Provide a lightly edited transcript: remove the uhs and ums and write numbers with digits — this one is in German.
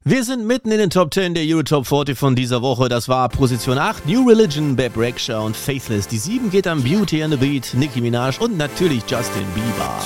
Wir sind mitten in den Top 10 der Eurotop 40 von dieser Woche. Das war Position 8, New Religion, Beb Rexha und Faithless. Die 7 geht an Beauty and the Beat, Nicki Minaj und natürlich Justin Bieber.